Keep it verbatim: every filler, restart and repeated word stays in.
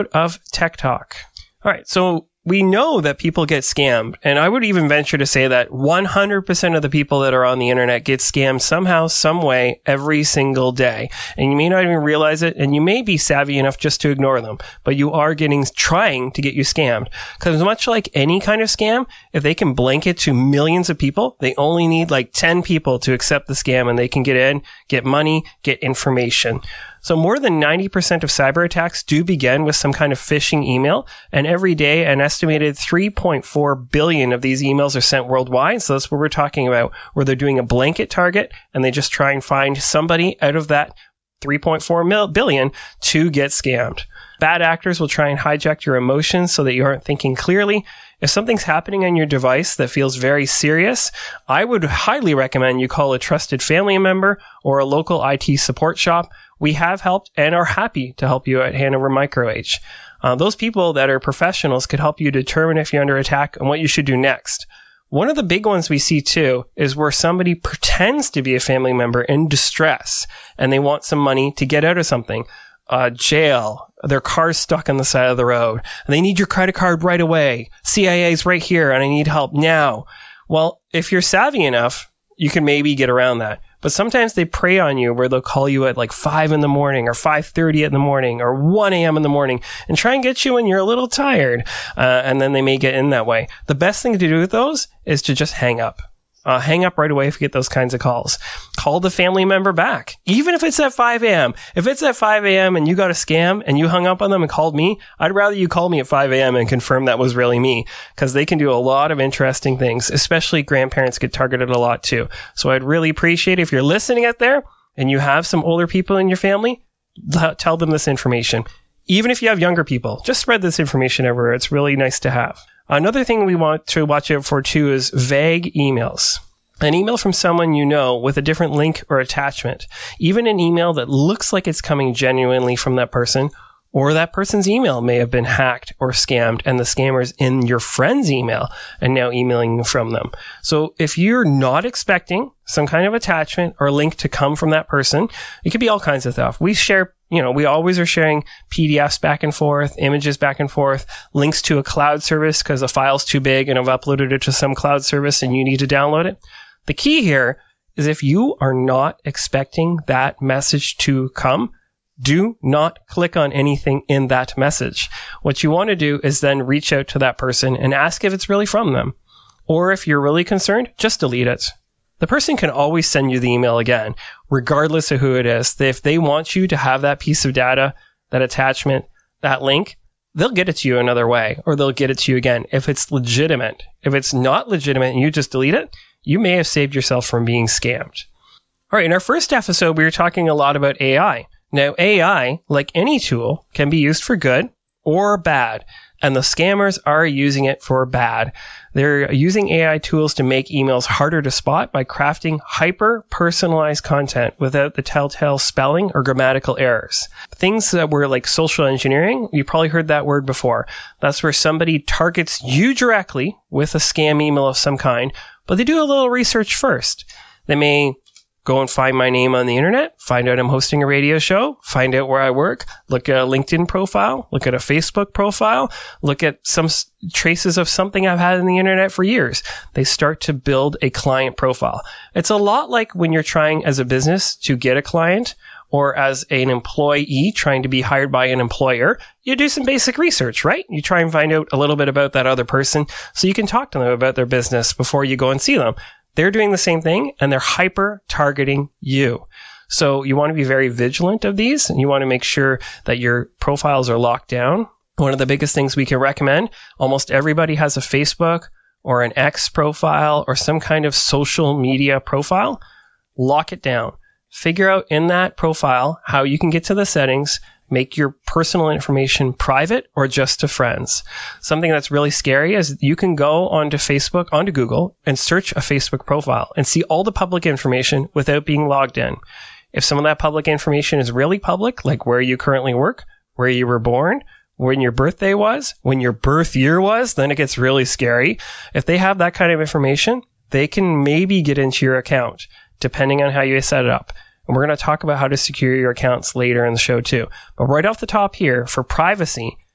of Tech Talk. All right, so we know that people get scammed, and I would even venture to say that one hundred percent of the people that are on the internet get scammed somehow, some way, every single day. And you may not even realize it, and you may be savvy enough just to ignore them, but you are getting, trying to get you scammed. Because much like any kind of scam, if they can blanket to millions of people, they only need like ten people to accept the scam, and they can get in, get money, get information. So more than ninety percent of cyber attacks do begin with some kind of phishing email, and every day an estimated three point four billion of these emails are sent worldwide. So that's what we're talking about, where they're doing a blanket target and they just try and find somebody out of that three point four billion to get scammed. Bad actors will try and hijack your emotions so that you aren't thinking clearly. If something's happening on your device that feels very serious, I would highly recommend you call a trusted family member or a local I T support shop. We have helped and are happy to help you at Hanover MicroH. Uh, those people that are professionals could help you determine if you're under attack and what you should do next. One of the big ones we see too is where somebody pretends to be a family member in distress and they want some money to get out of something. Uh, jail, their car's stuck on the side of the road, and they need your credit card right away. C I A's right here and I need help now. Well, if you're savvy enough, you can maybe get around that. But sometimes they prey on you where they'll call you at like five in the morning or five thirty in the morning or one a.m. in the morning and try and get you when you're a little tired. Uh, and then they may get in that way. The best thing to do with those is to just hang up. Uh, hang up right away if you get those kinds of calls. Call the family member back. Even if it's at five a.m. If it's at five a.m. and you got a scam and you hung up on them and called me, I'd rather you call me at five a.m. and confirm that was really me, because they can do a lot of interesting things, especially grandparents get targeted a lot too. So I'd really appreciate it if you're listening out there and you have some older people in your family, tell them this information. Even if you have younger people, just spread this information everywhere. It's really nice to have. Another thing we want to watch out for too is vague emails. An email from someone you know with a different link or attachment. Even an email that looks like it's coming genuinely from that person, or that person's email may have been hacked or scammed and the scammer's in your friend's email and now emailing from them. So if you're not expecting some kind of attachment or link to come from that person, it could be all kinds of stuff. We share You know, we always are sharing P D Fs back and forth, images back and forth, links to a cloud service because the file's too big and I've uploaded it to some cloud service and you need to download it. The key here is if you are not expecting that message to come, do not click on anything in that message. What you want to do is then reach out to that person and ask if it's really from them. Or if you're really concerned, just delete it. The person can always send you the email again, regardless of who it is. If they want you to have that piece of data, that attachment, that link, they'll get it to you another way, or they'll get it to you again if it's legitimate. If it's not legitimate and you just delete it, you may have saved yourself from being scammed. All right, in our first episode, we were talking a lot about A I. Now, A I, like any tool, can be used for good or bad, and the scammers are using it for bad. They're using A I tools to make emails harder to spot by crafting hyper-personalized content without the telltale spelling or grammatical errors. Things that were like social engineering, you probably heard that word before. That's where somebody targets you directly with a scam email of some kind, but they do a little research first. They may go and find my name on the internet, find out I'm hosting a radio show, find out where I work, look at a LinkedIn profile, look at a Facebook profile, look at some s- traces of something I've had on the internet for years. They start to build a client profile. It's a lot like when you're trying as a business to get a client, or as an employee trying to be hired by an employer. You do some basic research, right? You try and find out a little bit about that other person so you can talk to them about their business before you go and see them. They're doing the same thing, and they're hyper-targeting you. So you want to be very vigilant of these, and you want to make sure that your profiles are locked down. One of the biggest things we can recommend, almost everybody has a Facebook or an X profile or some kind of social media profile. Lock it down. Figure out in that profile how you can get to the settings, make your personal information private or just to friends. Something that's really scary is you can go onto Facebook, onto Google, and search a Facebook profile and see all the public information without being logged in. If some of that public information is really public, like where you currently work, where you were born, when your birthday was, when your birth year was, then it gets really scary. If they have that kind of information, they can maybe get into your account, depending on how you set it up. And we're going to talk about how to secure your accounts later in the show too. But right off the top here, for privacy,